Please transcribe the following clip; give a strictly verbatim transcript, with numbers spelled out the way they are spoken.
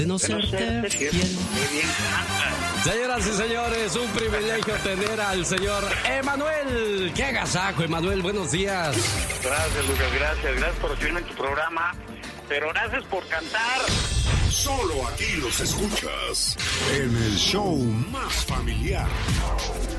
de no serte fiel. Señoras y señores, un privilegio tener al señor Emanuel. ¡Qué agasajo, Emanuel! Buenos días. Gracias, Lucas, gracias. Gracias por recibirme en tu programa. Pero gracias por cantar. Solo aquí los escuchas en el show más familiar.